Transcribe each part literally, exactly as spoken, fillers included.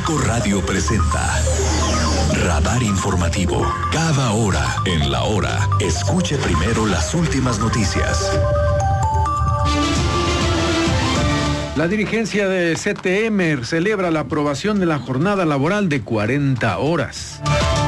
Cinco Radio presenta Radar Informativo. Cada hora en la hora, escuche primero las últimas noticias. La dirigencia de C T M celebra la aprobación de la jornada laboral de cuarenta horas.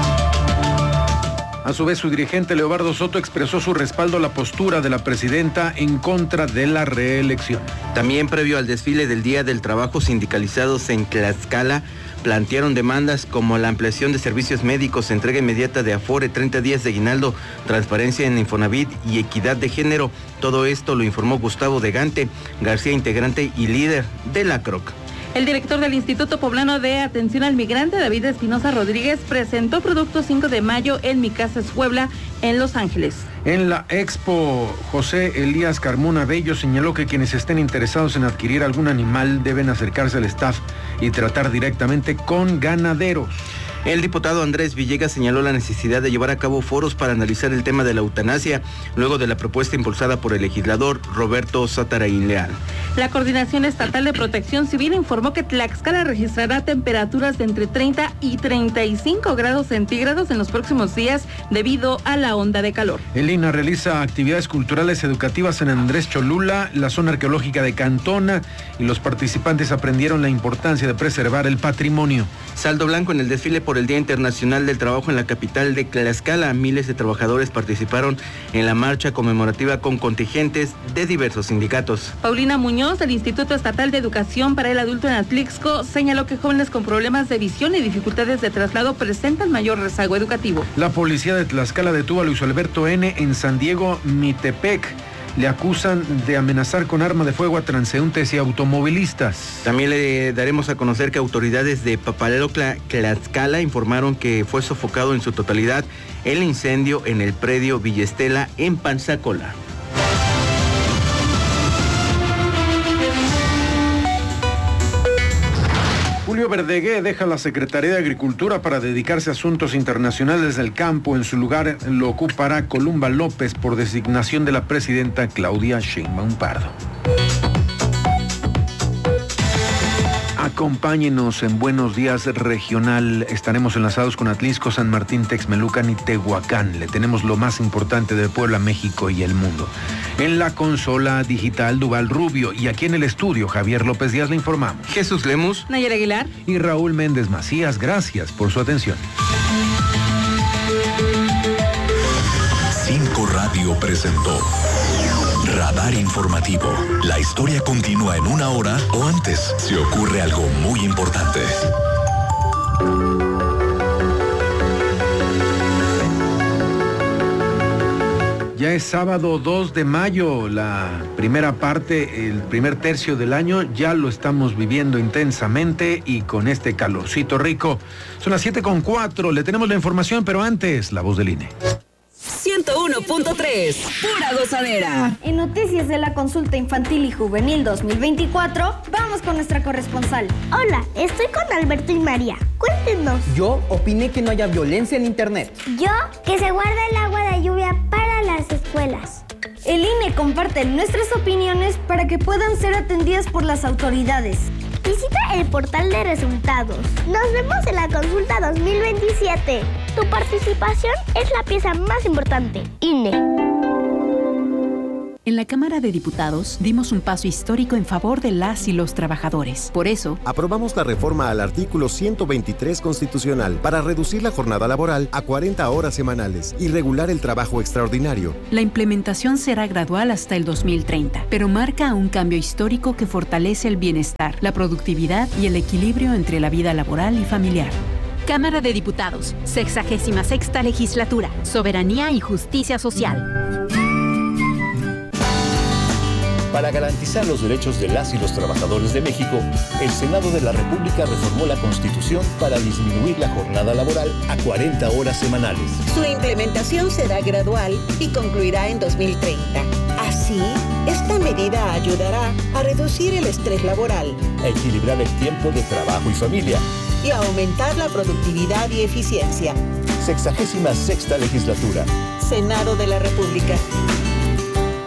A su vez, su dirigente Leobardo Soto expresó su respaldo a la postura de la presidenta en contra de la reelección. También previo al desfile del Día del Trabajo, sindicalizados en Tlaxcala plantearon demandas como la ampliación de servicios médicos, entrega inmediata de Afore, treinta días de aguinaldo, transparencia en Infonavit y equidad de género. Todo esto lo informó Gustavo de Gante García, integrante y líder de la C R O C. El director del Instituto Poblano de Atención al Migrante, David Espinosa Rodríguez, presentó productos cinco de mayo en Mi Casa es Puebla, en Los Ángeles. En la Expo, José Elías Carmona Bello señaló que quienes estén interesados en adquirir algún animal deben acercarse al staff y tratar directamente con ganaderos. El diputado Andrés Villegas señaló la necesidad de llevar a cabo foros para analizar el tema de la eutanasia, luego de la propuesta impulsada por el legislador Roberto Satarain Leal. La Coordinación Estatal de Protección Civil informó que Tlaxcala registrará temperaturas de entre treinta y treinta y cinco grados centígrados en los próximos días debido a la onda de calor. El I N A realiza actividades culturales educativas en Andrés Cholula, la zona arqueológica de Cantona, y los participantes aprendieron la importancia de preservar el patrimonio. Saldo blanco en el desfile por el Día Internacional del Trabajo en la capital de Tlaxcala. Miles de trabajadores participaron en la marcha conmemorativa con contingentes de diversos sindicatos. Paulina Muñoz, del Instituto Estatal de Educación para el Adulto en Atlixco, señaló que jóvenes con problemas de visión y dificultades de traslado presentan mayor rezago educativo. La policía de Tlaxcala detuvo a Luis Alberto N. en San Diego, Mitepec. Le acusan de amenazar con arma de fuego a transeúntes y automovilistas. También le daremos a conocer que autoridades de Papalotla, Tlaxcala, informaron que fue sofocado en su totalidad el incendio en el predio Villa Estela en Panzacola. Julio Verdegué deja la Secretaría de Agricultura para dedicarse a asuntos internacionales del campo. En su lugar lo ocupará Columba López por designación de la presidenta Claudia Sheinbaum Pardo. Acompáñenos en Buenos Días Regional. Estaremos enlazados con Atlixco, San Martín, Texmelucan y Tehuacán. Le tenemos lo más importante de Puebla, México y el mundo. En la consola digital, Duval Rubio. Y aquí en el estudio, Javier López Díaz, le informamos. Jesús Lemus, Nayara Aguilar y Raúl Méndez Macías. Gracias por su atención. Cinco Radio presentó Radar Informativo. La historia continúa en una hora o antes si ocurre algo muy importante. Ya es sábado dos de mayo, la primera parte, el primer tercio del año, ya lo estamos viviendo intensamente y con este calorcito rico. Son las siete con cuatro, le tenemos la información, pero antes, la voz del I N E. ciento uno punto tres, pura gozadera. En noticias de la consulta infantil y juvenil dos mil veinticuatro, vamos con nuestra corresponsal. Hola, estoy con Alberto y María. Cuéntenos. Yo opiné que no haya violencia en internet. Yo, que se guarda el agua de lluvia para las escuelas. El I N E comparte nuestras opiniones para que puedan ser atendidas por las autoridades. Visita el portal de resultados. Nos vemos en la consulta dos mil veintisiete. Tu participación es la pieza más importante. I N E. En la Cámara de Diputados dimos un paso histórico en favor de las y los trabajadores. Por eso, aprobamos la reforma al artículo ciento veintitrés constitucional para reducir la jornada laboral a cuarenta horas semanales y regular el trabajo extraordinario. La implementación será gradual hasta el dos mil treinta, pero marca un cambio histórico que fortalece el bienestar, la productividad y el equilibrio entre la vida laboral y familiar. Cámara de Diputados, sexagésima sexta legislatura, soberanía y justicia social. Para garantizar los derechos de las y los trabajadores de México, el Senado de la República reformó la Constitución para disminuir la jornada laboral a cuarenta horas semanales. Su implementación será gradual y concluirá en dos mil treinta. Así, esta medida ayudará a reducir el estrés laboral, a equilibrar el tiempo de trabajo y familia y a aumentar la productividad y eficiencia. Sexagésima sexta legislatura. Senado de la República.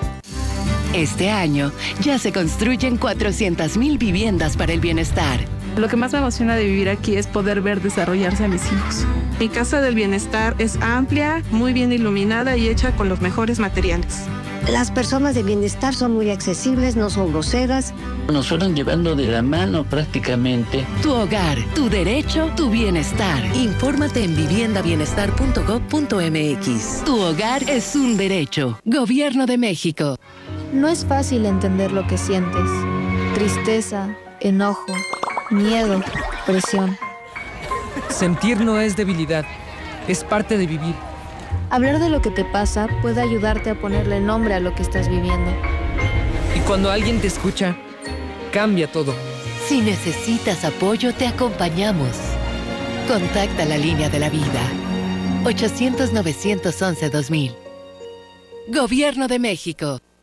Este año ya se construyen cuatrocientas mil viviendas para el bienestar. Lo que más me emociona de vivir aquí es poder ver desarrollarse a mis hijos. Mi casa del bienestar es amplia, muy bien iluminada y hecha con los mejores materiales. Las personas de bienestar son muy accesibles, no son groseras. Nos fueron llevando de la mano prácticamente. Tu hogar, tu derecho, tu bienestar. Infórmate en vivienda bienestar punto gob punto eme equis. Tu hogar es un derecho. Gobierno de México. No es fácil entender lo que sientes. Tristeza, enojo, miedo, presión. Sentir no es debilidad, es parte de vivir. Hablar de lo que te pasa puede ayudarte a ponerle nombre a lo que estás viviendo. Y cuando alguien te escucha, cambia todo. Si necesitas apoyo, te acompañamos. Contacta la línea de la vida. ochocientos, novecientos once, dos mil. Gobierno de México.